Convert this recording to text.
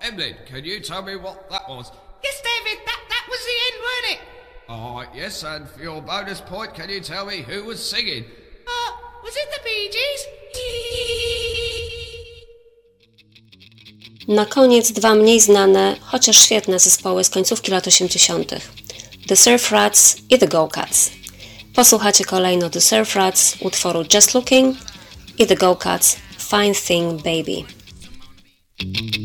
Emlyn, can you tell me what that was? Yes, David, that was the end, weren't it? Alright, yes, and for your bonus point, can you tell me who was singing? Was it the Bee Gees? Na koniec dwa mniej znane, chociaż świetne zespoły z końcówki lat 80. The Surf Rats i The Go Cats. Posłuchacie kolejno The Surf Rats utworu Just Looking i The Go Cats Fine Thing Baby.